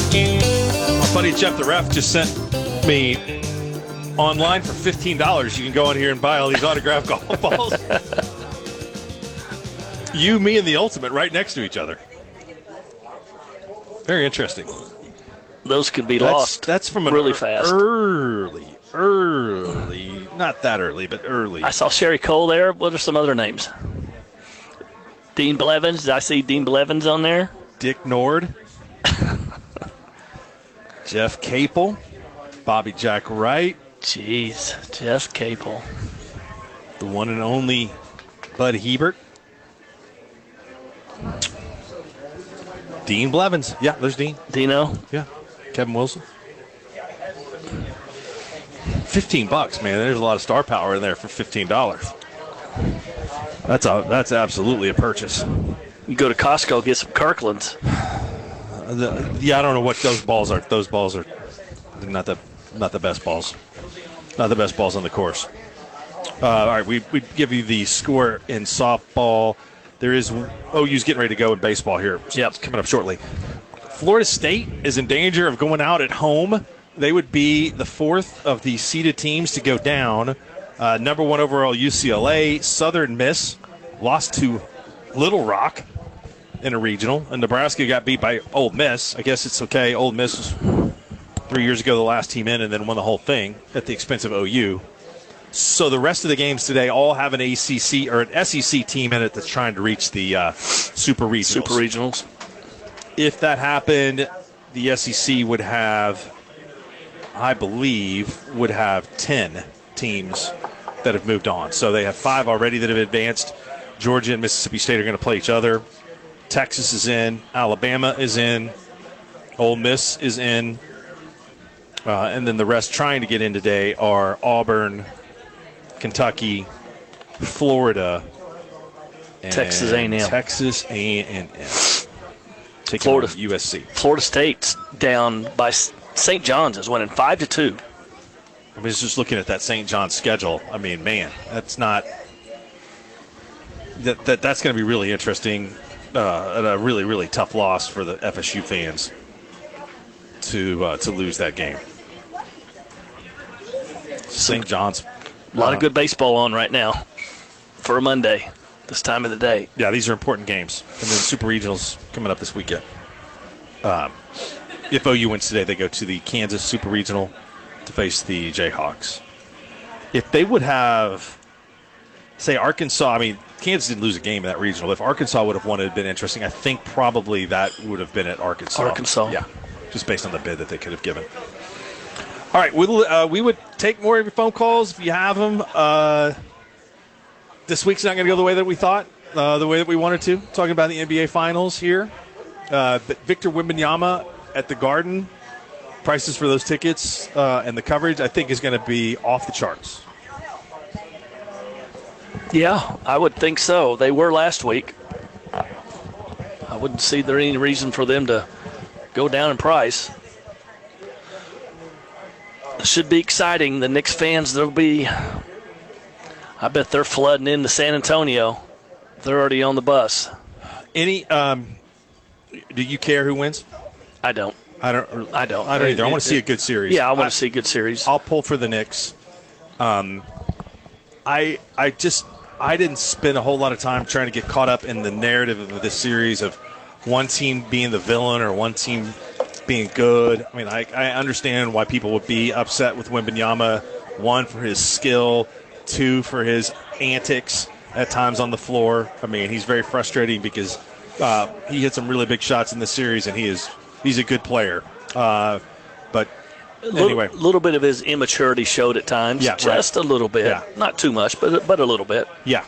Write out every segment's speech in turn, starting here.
My buddy Jeff the Ref just sent me online for $15. You can go in here and buy all these autographed golf balls. You, me, and the Ultimate right next to each other. Very interesting. Those could be lost. That's from really fast. Early. Not that early, but early. I saw Sherry Cole there. What are some other names? Dean Blevins. Did I see Dean Blevins on there? Dick Nord. Jeff Capel. Bobby Jack Wright. Jeez, Jeff Capel. The one and only Bud Hebert. Dean Blevins. Yeah, there's Dean. Dino. Yeah. Kevin Wilson. $15, man. There's a lot of star power in there for $15. That's absolutely a purchase. You go to Costco, get some Kirklands. I don't know what those balls are. Those balls are not the best balls. Not the best balls on the course. All right, we give you the score in softball. There is OU's getting ready to go in baseball here. Yep. It's coming up shortly. Florida State is in danger of going out at home. They would be the fourth of the seeded teams to go down. Number one overall UCLA. Southern Miss lost to Little Rock in a regional. And Nebraska got beat by Ole Miss. I guess it's okay. Ole Miss was 3 years ago the last team in and then won the whole thing at the expense of OU. So the rest of the games today all have an ACC or an SEC team in it that's trying to reach the Super Regionals. If that happened, the SEC would have, I believe, 10 teams that have moved on. So they have 5 already that have advanced. Georgia and Mississippi State are going to play each other. Texas is in. Alabama is in. Ole Miss is in. And then the rest trying to get in today are Auburn, Kentucky, Florida, and Texas A&M. Texas A&M. Taking Florida, on USC. Florida State's down by St. John's is winning 5-2. I was just looking at that St. John's schedule. I mean, man, that's not that's going to be really interesting. And a really, really tough loss for the FSU fans to lose that game. St. John's. A lot of good baseball on right now for a Monday, this time of the day. Yeah, these are important games. And then Super Regionals coming up this weekend. If OU wins today, they go to the Kansas Super Regional to face the Jayhawks. If they would have, say, Arkansas, I mean, Kansas didn't lose a game in that regional. If Arkansas would have won, it would have been interesting. I think probably that would have been at Arkansas. Yeah, just based on the bid that they could have given. All right, we would take more of your phone calls if you have them. This week's not going to go the way that we thought, the way that we wanted to. Talking about the NBA Finals here. Victor Wembanyama at the Garden. Prices for those tickets and the coverage, I think, is going to be off the charts. Yeah, I would think so. They were last week. I wouldn't see there any reason for them to go down in price. It should be exciting. The Knicks fans, I bet they're flooding into San Antonio. They're already on the bus. Do you care who wins? I don't. I don't either. I want to see a good series. Yeah, I want to see a good series. I'll pull for the Knicks. I didn't spend a whole lot of time trying to get caught up in the narrative of this series of one team being the villain or one team being good. I mean, I understand why people would be upset with Wembanyama. 1, for his skill. 2, for his antics at times on the floor. I mean, he's very frustrating because he hit some really big shots in this series, and he's a good player. But anyway, a little bit of his immaturity showed at times. Yeah, just a little bit. Yeah. Not too much, but a little bit. Yeah.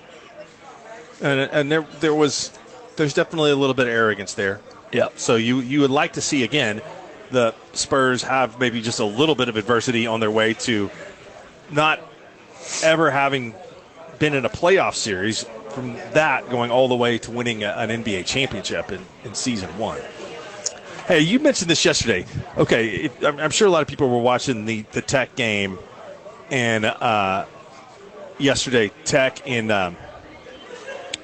And there's definitely a little bit of arrogance there. Yeah. So you would like to see, again, the Spurs have maybe just a little bit of adversity on their way to not ever having been in a playoff series, from that going all the way to winning an NBA championship in season 1. Hey, you mentioned this yesterday. Okay, I'm sure a lot of people were watching the Tech game, and yesterday, Tech in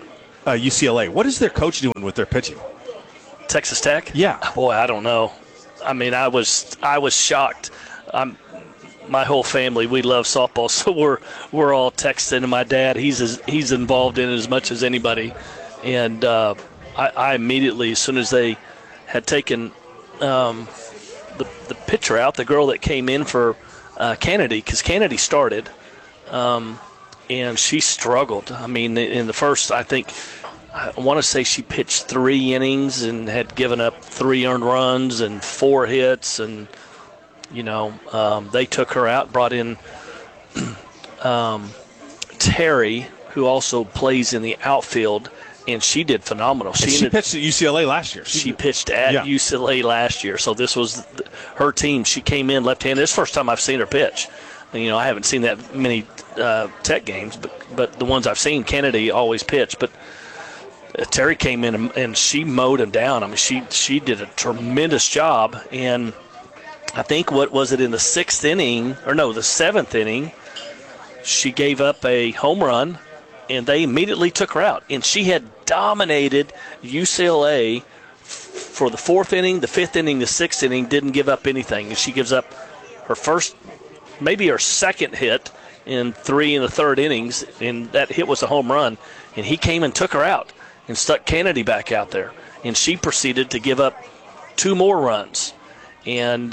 UCLA. What is their coach doing with their pitching? Texas Tech? Yeah. Boy, I don't know. I mean, I was shocked. My whole family, we love softball, so we're all texting. And my dad, he's involved in it as much as anybody. And I immediately, as soon as they had taken the pitcher out, the girl that came in for Kennedy, because Kennedy started, and she struggled. I mean, in the first, I want to say she pitched 3 innings and had given up 3 earned runs and 4 hits, and they took her out, brought in Terry, who also plays in the outfield, and she did phenomenal. She pitched at UCLA last year. She pitched at UCLA last year, so this was her team. She came in left-handed. This is the first time I've seen her pitch. And, I haven't seen that many Tech games, but the ones I've seen, Kennedy always pitched. But Terry came in and she mowed him down. I mean, she did a tremendous job. And I think, what was it, in the 6th inning, or no, the 7th inning, she gave up a home run, and they immediately took her out. And she had dominated UCLA for the 4th inning, the 5th inning, the 6th inning, didn't give up anything. And she gives up her first, maybe her second hit in 3 and the 3rd innings, and that hit was a home run. And he came and took her out and stuck Kennedy back out there. And she proceeded to give up 2 more runs. And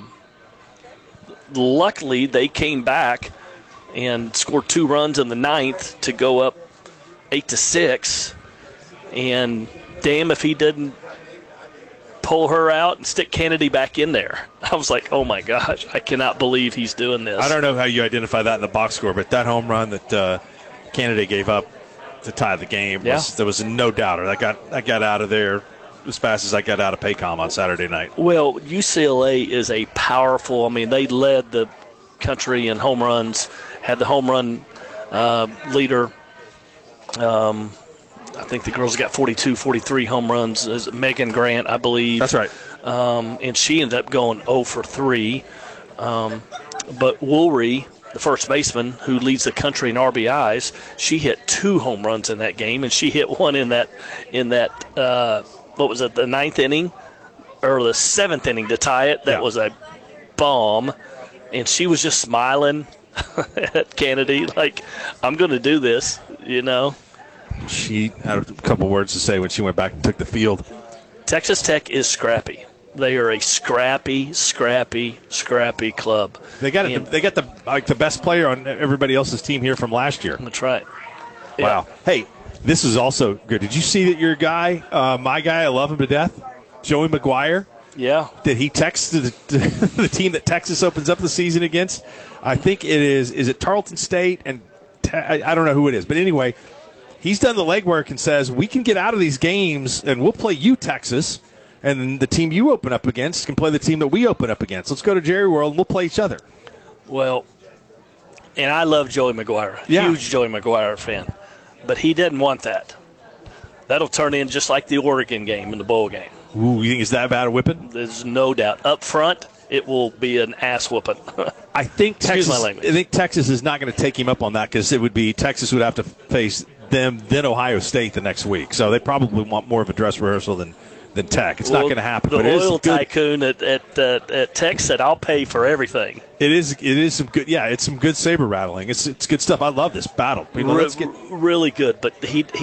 luckily they came back and scored 2 runs in the 9th to go up 8-6. And damn if he didn't pull her out and stick Kennedy back in there. I was like, oh my gosh, I cannot believe he's doing this. I don't know how you identify that in the box score, but that home run that Kennedy gave up to tie the game, there was no doubter. That got out of there as fast as I got out of Paycom on Saturday night. Well, UCLA is a powerful, I mean, they led the country in home runs, had the home run leader. I think the girls got 42, 43 home runs. As Megan Grant, I believe. That's right. And she ended up going 0 for 3. But Woolry, the first baseman who leads the country in RBIs, she hit 2 home runs in that game, and she hit one in that what was it, the 9th inning or the 7th inning to tie it. That was a bomb, and she was just smiling at Kennedy like, I'm going to do this, She had a couple words to say when she went back and took the field. Texas Tech is scrappy. They are a scrappy club. They got the best player on everybody else's team here from last year. That's right. Wow. Yeah. Hey, this is also good. Did you see that your guy, my guy, I love him to death, Joey McGuire? Yeah. Did he text the team that Texas opens up the season against? I think it is it Tarleton State? And I don't know who it is. But anyway, he's done the legwork and says, we can get out of these games and we'll play you, Texas. And then the team you open up against can play the team that we open up against. Let's go to Jerry World and we'll play each other. Well, and I love Joey McGuire. Yeah. Huge Joey McGuire fan. But he didn't want that. That'll turn in just like the Oregon game in the bowl game. Ooh, you think it's that bad a whipping? There's no doubt. Up front, it will be an ass whooping. I think Excuse my language. I think Texas is not going to take him up on that because it would be Texas would have to face them, then Ohio State the next week. So they probably want more of a dress rehearsal than Tech. It's not going to happen. The but loyal tycoon at Tech said, "I'll pay for everything." It is some good. Yeah, it's some good saber rattling. It's good stuff. I love this battle. Really good. But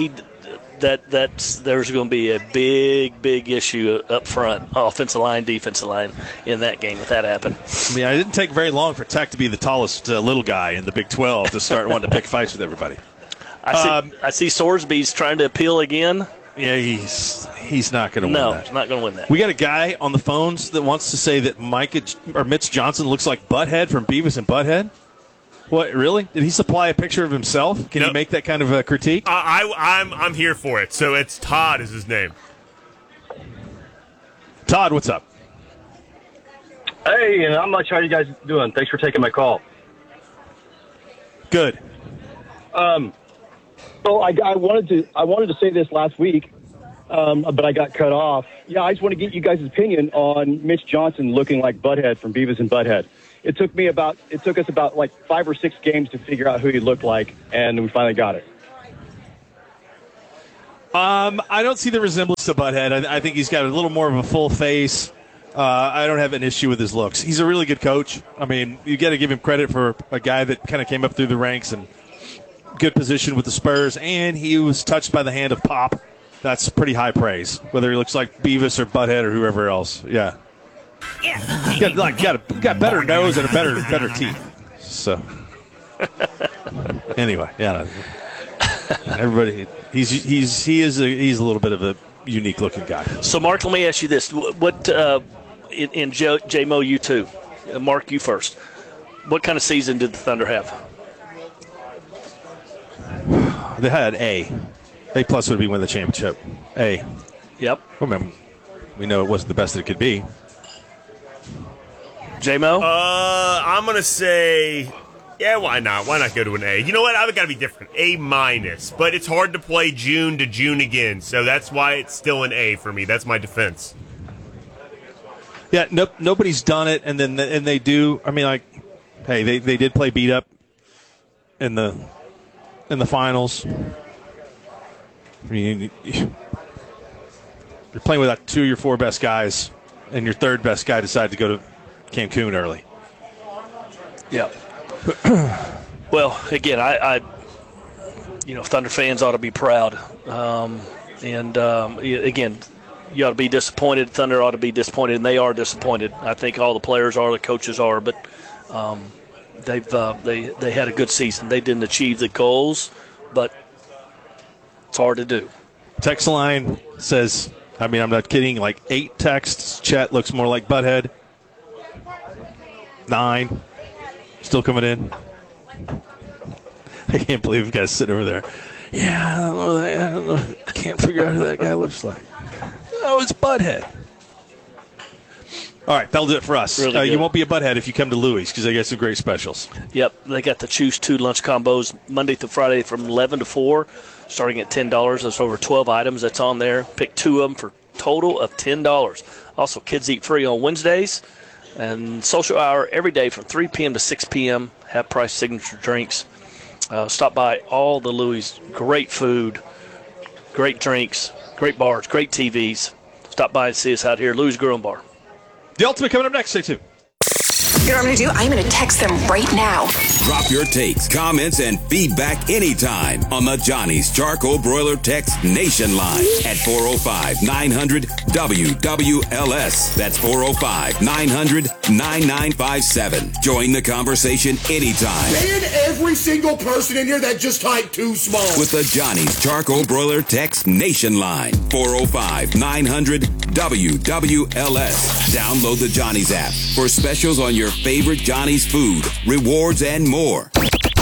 there's going to be a big issue up front, offensive line, defensive line, in that game if that happened. I mean, it didn't take very long for Tech to be the tallest little guy in the Big 12 to start wanting to pick fights with everybody. I see Sorsby's trying to appeal again. Yeah, he's not going to win that. No, he's not going to win that. We got a guy on the phones that wants to say that Mitch Johnson looks like Butthead from Beavis and Butthead. What, really? Did he supply a picture of himself? Can he make that kind of a critique? I'm here for it. So it's Todd is his name. Todd, what's up? Hey, not much. How you guys doing? Thanks for taking my call. Good. So I wanted to say this last week, but I got cut off. Yeah, I just want to get you guys' opinion on Mitch Johnson looking like Butthead from Beavis and Butthead. It took us about like 5 or 6 games to figure out who he looked like, and we finally got it. I don't see the resemblance to Butthead. I think he's got a little more of a full face. I don't have an issue with his looks. He's a really good coach. I mean, you got to give him credit for a guy that kind of came up through the ranks and good position with the Spurs, and he was touched by the hand of Pop. That's pretty high praise, whether he looks like Beavis or Butthead or whoever else. Yeah. Got better nose and a better teeth. So, anyway, yeah. Everybody, he's a little bit of a unique looking guy. So, Mark, let me ask you this: what in J-Mo, you too? Mark, you first. What kind of season did the Thunder have? They had A. A plus would be win the championship. A. Yep. Remember, we know it wasn't the best it could be. J-Mo? I'm going to say, yeah, why not? Why not go to an A? You know what? I've got to be different. A minus. But it's hard to play June to June again, so that's why it's still an A for me. That's my defense. Yeah, nobody's done it, and they do. I mean, like, hey, they did play beat up in the finals. I mean, you're playing without two of your four best guys, and your third best guy decided to go to Cancun early. Yeah. Well, again, I Thunder fans ought to be proud. Again, you ought to be disappointed. Thunder ought to be disappointed, and they are disappointed. I think all the players are, the coaches are, but they had a good season. They didn't achieve the goals, but it's hard to do. Text line says, I mean, I'm not kidding, like 8 texts. Chet looks more like Butthead. 9. Still coming in. I can't believe you guys sitting over there. Yeah, I don't know. I can't figure out who that guy looks like. Oh, it's Butthead. All right, that'll do it for us. Really you won't be a Butthead if you come to Louis because they got some great specials. Yep, they got the Choose 2 lunch combos Monday through Friday from 11 to 4, starting at $10. That's over 12 items that's on there. Pick 2 of them for a total of $10. Also, kids eat free on Wednesdays. And social hour every day from 3 p.m. to 6 p.m. Half-price signature drinks. Stop by all the Louis. Great food, great drinks, great bars, great TVs. Stop by and see us out here, Louis Grill and Bar. The Ultimate coming up next. Stay tuned. You know what I'm going to do? I'm going to text them right now. Drop your takes, comments, and feedback anytime on the Johnny's Charcoal Broiler Text Nation line at 405-900-WWLS. That's 405-900-9957. Join the conversation anytime. Ban every single person in here that just typed too small. With the Johnny's Charcoal Broiler Text Nation line. 405-900-WWLS. Download the Johnny's app for specials on your favorite Johnny's food, rewards, and more.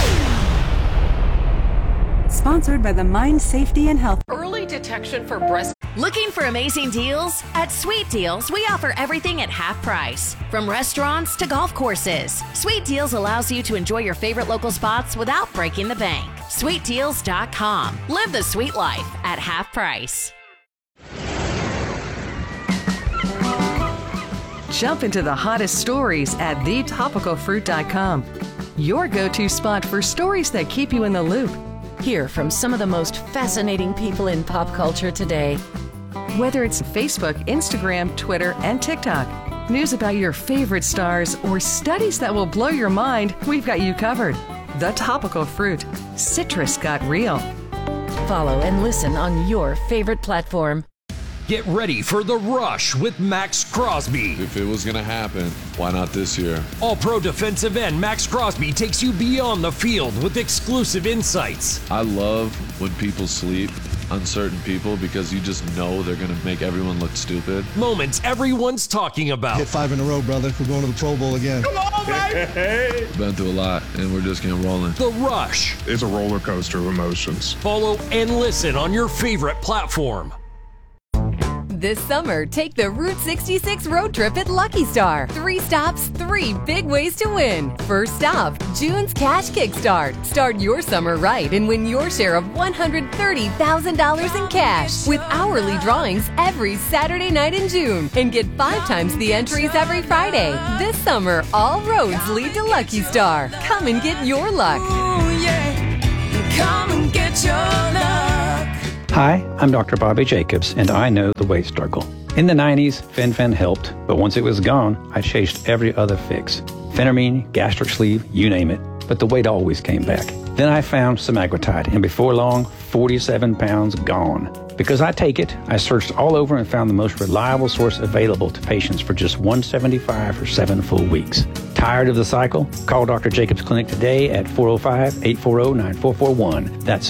Sponsored by the Mind Safety and Health. Early detection for breast. Looking for amazing deals? At Sweet Deals, we offer everything at half price. From restaurants to golf courses. Sweet Deals allows you to enjoy your favorite local spots without breaking the bank. SweetDeals.com. Live the sweet life at half price. Jump into the hottest stories at thetopicalfruit.com. Your go-to spot for stories that keep you in the loop. Hear from some of the most fascinating people in pop culture today. Whether it's Facebook, Instagram, Twitter, and TikTok, news about your favorite stars, or studies that will blow your mind, we've got you covered. The Topical Fruit. Citrus got real. Follow and listen on your favorite platform. Get ready for The Rush with Max Crosby. If it was going to happen, why not this year? All-Pro defensive end Max Crosby takes you beyond the field with exclusive insights. I love when people sleep on certain people because you just know they're going to make everyone look stupid. Moments everyone's talking about. Hit 5 in a row, brother. We're going to the Pro Bowl again. Come on, baby! Been through a lot, and we're just getting rolling. The Rush. It's a roller coaster of emotions. Follow and listen on your favorite platform. This summer, take the Route 66 road trip at Lucky Star. 3 stops, 3 big ways to win. First stop, June's Cash Kickstart. Start your summer right and win your share of $130,000 in cash with hourly drawings every Saturday night in June. And get 5 times the entries every Friday. This summer, all roads lead to Lucky Star. Come and get your luck. Ooh, yeah. Come and get your luck. Hi, I'm Dr. Bobby Jacobs, and I know the weight struggle. In the 90s, Fen-Phen helped, but once it was gone, I chased every other fix. Phenermine, gastric sleeve, you name it. But the weight always came back. Then I found semaglutide, and before long, 47 pounds gone. Because I take it, I searched all over and found the most reliable source available to patients for just $175 for 7 full weeks. Tired of the cycle? Call Dr. Jacobs Clinic today at 405-840-9441. That's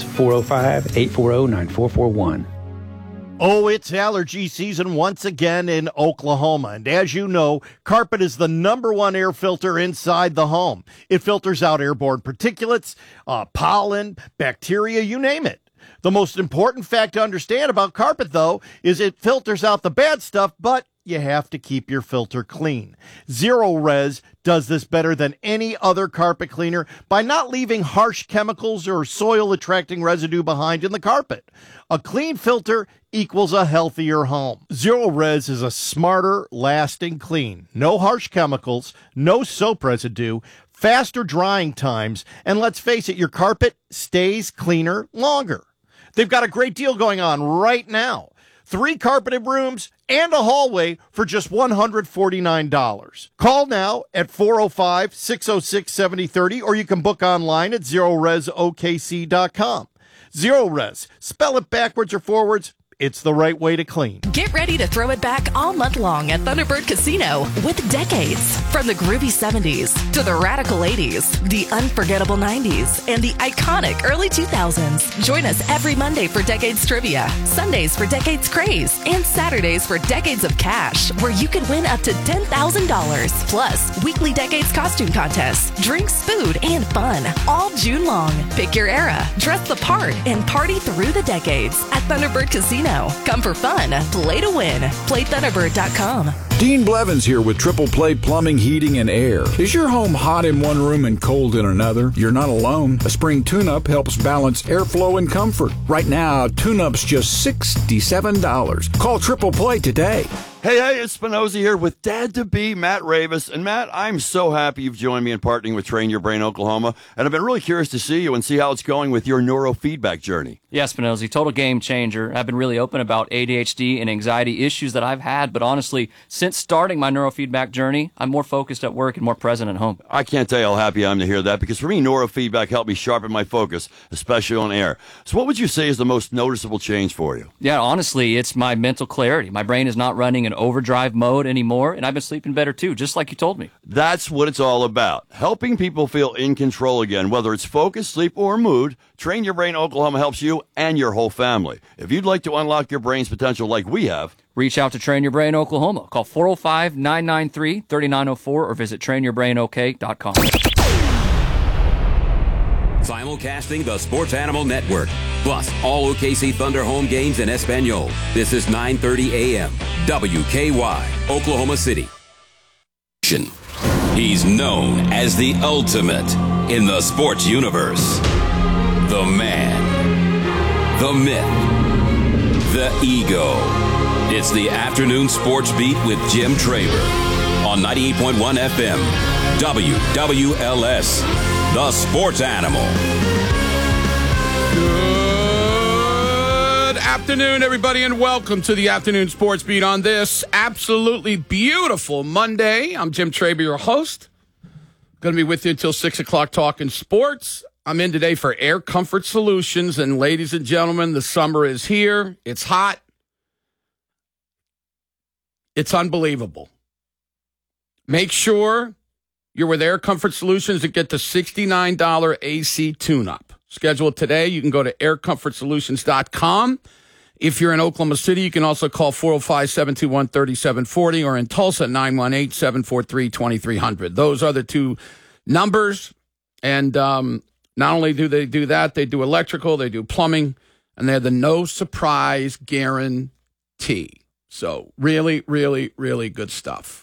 405-840-9441. Oh, it's allergy season once again in Oklahoma. And as you know, carpet is the #1 air filter inside the home. It filters out airborne particulates, pollen, bacteria, you name it. The most important fact to understand about carpet, though, is it filters out the bad stuff, but you have to keep your filter clean. Zero-Res does this better than any other carpet cleaner by not leaving harsh chemicals or soil-attracting residue behind in the carpet. A clean filter equals a healthier home. Zero-Res is a smarter, lasting clean. No harsh chemicals, no soap residue, faster drying times, and let's face it, your carpet stays cleaner longer. They've got a great deal going on right now. 3 carpeted rooms and a hallway for just $149. Call now at 405-606-7030, or you can book online at ZeroResOKC.com. Zero-Res. Spell it backwards or forwards. It's the right way to clean. Get ready to throw it back all month long at Thunderbird Casino with decades. From the groovy 70s to the radical 80s, the unforgettable 90s, and the iconic early 2000s. Join us every Monday for Decades Trivia, Sundays for Decades Craze, and Saturdays for Decades of Cash, where you can win up to $10,000. Plus, weekly Decades costume contests, drinks, food, and fun, all June long. Pick your era, dress the part, and party through the decades at Thunderbird Casino. Come for fun, play to win. PlayThunderbird.com. Dean Blevins here with Triple Play Plumbing, Heating, and Air. Is your home hot in one room and cold in another? You're not alone. A spring tune-up helps balance airflow and comfort. Right now, tune-up's just $67. Call Triple Play today. Hey, it's Spinozzi here with Dad-to-be Matt Ravis. And Matt, I'm so happy you've joined me in partnering with Train Your Brain Oklahoma. And I've been really curious to see you and see how it's going with your neurofeedback journey. Yeah, Spinozzi, total game changer. I've been really open about ADHD and anxiety issues that I've had. But honestly, since starting my neurofeedback journey, I'm more focused at work and more present at home. I can't tell you how happy I am to hear that, because for me, neurofeedback helped me sharpen my focus, especially on air. So what would you say is the most noticeable change for you? Yeah, honestly, it's my mental clarity. My brain is not running in overdrive mode anymore, and I've been sleeping better too, just like you told me. That's what it's all about. Helping people feel in control again, whether it's focus, sleep, or mood. Train Your Brain Oklahoma helps you and your whole family. If you'd like to unlock your brain's potential like we have, reach out to Train Your Brain Oklahoma. Call 405-993-3904 or visit trainyourbrainok.com. Simulcasting the Sports Animal Network, plus all OKC Thunder home games in Espanol. This is 9:30 a.m. WKY, Oklahoma City. He's known as the ultimate in the sports universe. The man, the myth, the ego. It's the Afternoon Sports Beat with Jim Traber on 98.1 FM, WWLS, the Sports Animal. Good afternoon, everybody, and welcome to the Afternoon Sports Beat on this absolutely beautiful Monday. I'm Jim Traber, your host. Going to be with you until 6 o'clock talking sports. I'm in today for Air Comfort Solutions, and ladies and gentlemen, the summer is here. It's hot. It's unbelievable. Make sure you're with Air Comfort Solutions to get the $69 AC tune-up. Schedule it today. You can go to aircomfortsolutions.com. If you're in Oklahoma City, you can also call 405-721-3740 or in Tulsa, 918-743-2300. Those are the two numbers. And not only do they do that, they do electrical, they do plumbing, and they're the no surprise guarantee. So really, really, really good stuff.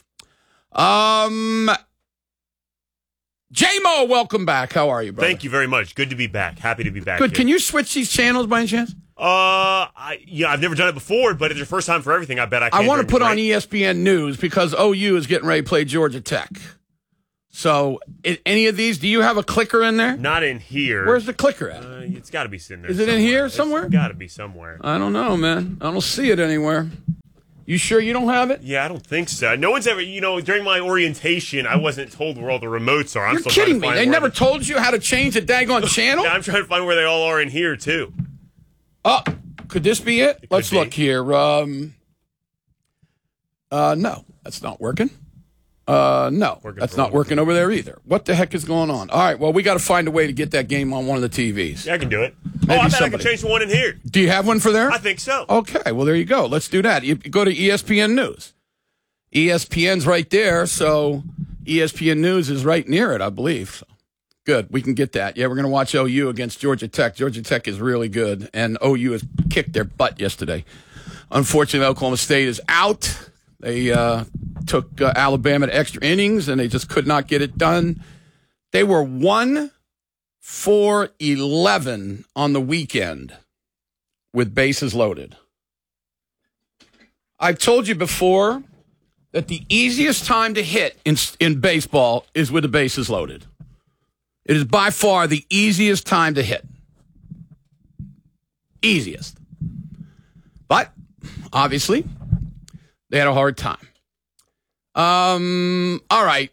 J-Mo, welcome back. How are you, brother? Thank you very much. Good to be back. Happy to be back. Good. Here. Can you switch these channels by any chance? I've never done it before, but it's your first time for everything. I bet I can. I want to put on ESPN News because OU is getting ready to play Georgia Tech. So, any of these, do you have a clicker in there? Not in here. Where's the clicker at? It's got to be sitting there. Is it in here somewhere? It's got to be somewhere. I don't know, man. I don't see it anywhere. You sure you don't have it? Yeah, I don't think so. No one's ever, during my orientation, I wasn't told where all the remotes are. You're kidding me. They never told you how to change the daggone channel? Yeah, I'm trying to find where they all are in here, too. Oh, could this be it? Let's look here. No, that's not working. No, that's not working over there either. What the heck is going on? All right, well, we got to find a way to get that game on one of the TVs. Yeah, I can do it. I bet I can change the one in here. Do you have one for there? I think so. Okay, well, there you go. Let's do that. You go to ESPN News. ESPN's right there, so ESPN News is right near it, I believe. So, good, we can get that. Yeah, we're going to watch OU against Georgia Tech. Georgia Tech is really good, and OU has kicked their butt yesterday. Unfortunately, Oklahoma State is out. They took Alabama to extra innings, and they just could not get it done. They were 1 for 11 on the weekend with bases loaded. I've told you before that the easiest time to hit in baseball is with the bases loaded. It is by far the easiest time to hit. Easiest. But, obviously, they had a hard time. All right.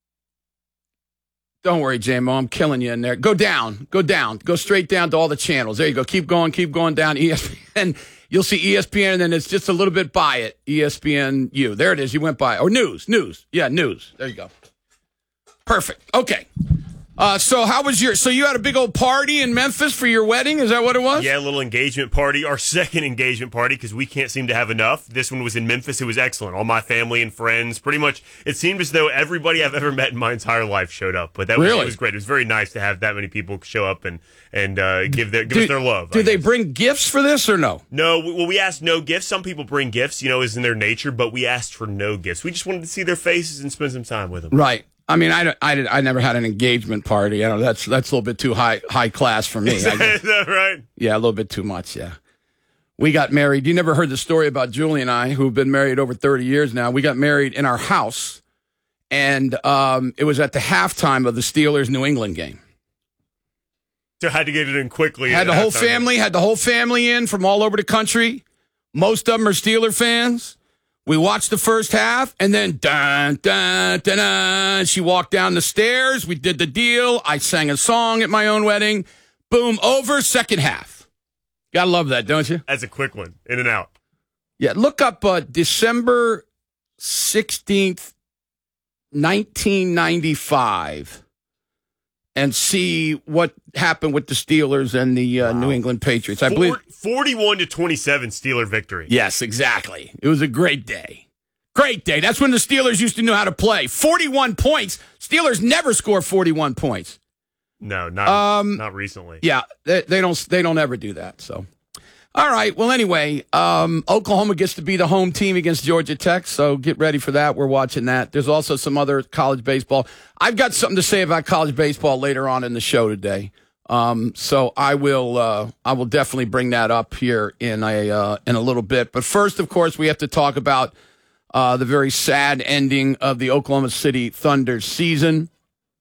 Don't worry, J-Mo. I'm killing you in there. Go down. Go straight down to all the channels. There you go. Keep going down. ESPN. You'll see ESPN, and then it's just a little bit by it. ESPNU. There it is. You went by. Or news. Yeah, news. There you go. Perfect. Okay. So how was so you had a big old party in Memphis for your wedding? Is that what it was? Yeah, a little engagement party. Our second engagement party, because we can't seem to have enough. This one was in Memphis. It was excellent. All my family and friends. Pretty much, it seemed as though everybody I've ever met in my entire life showed up. But it was great. It was very nice to have that many people show up and give us their love. Do they bring gifts for this or no? No. Well, we asked no gifts. Some people bring gifts, is in their nature. But we asked for no gifts. We just wanted to see their faces and spend some time with them. Right. I mean, I never had an engagement party. I don't know, that's a little bit too high class for me. Is that right? Yeah, a little bit too much, yeah. We got married. You never heard the story about Julie and I, who've been married over 30 years now. We got married in our house, and it was at the halftime of the Steelers-New England game. So had to get it in quickly. Had the whole family in from all over the country. Most of them are Steeler fans. We watched the first half, and then dun, dun, dun, dun, she walked down the stairs. We did the deal. I sang a song at my own wedding. Boom, over, second half. Gotta love that, don't you? That's a quick one, in and out. Yeah, look up December 16th, 1995, and see what happened with the Steelers and the New England Patriots. I believe 41-27 Steeler victory. Yes, exactly. It was a great day. Great day. That's when the Steelers used to know how to play. 41 points. Steelers never score 41 points. No, not recently. Yeah, they don't ever do that. So, all right. Well, anyway, Oklahoma gets to be the home team against Georgia Tech. So get ready for that. We're watching that. There's also some other college baseball. I've got something to say about college baseball later on in the show today. So I will definitely bring that up here in a little bit. But first, of course, we have to talk about the very sad ending of the Oklahoma City Thunder season.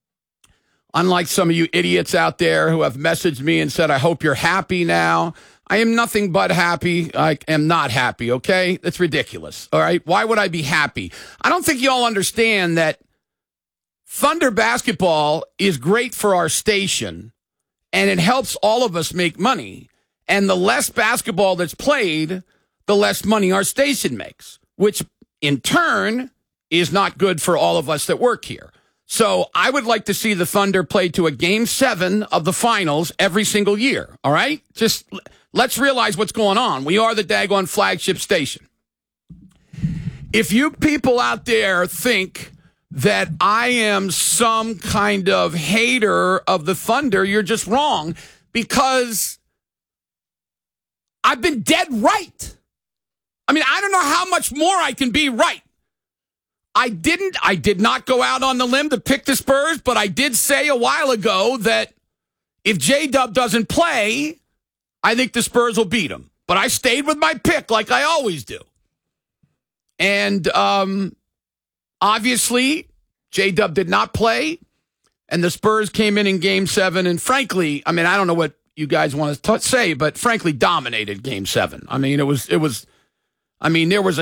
Unlike some of you idiots out there who have messaged me and said, I hope you're happy now. I am nothing but happy. I am not happy, okay? That's ridiculous, all right? Why would I be happy? I don't think you all understand that Thunder basketball is great for our station, and it helps all of us make money. And the less basketball that's played, the less money our station makes, which in turn is not good for all of us that work here. So I would like to see the Thunder play to a Game 7 of the finals every single year, all right? Just let's realize what's going on. We are the daggone flagship station. If you people out there think that I am some kind of hater of the Thunder, you're just wrong, because I've been dead right. I mean, I don't know how much more I can be right. I did not go out on the limb to pick the Spurs, but I did say a while ago that if J-Dub doesn't play, I think the Spurs will beat him. But I stayed with my pick like I always do. And obviously, J-Dub did not play, and the Spurs came in Game 7, and frankly, I mean, I don't know what you guys want to say, but frankly, dominated Game 7. I mean, there was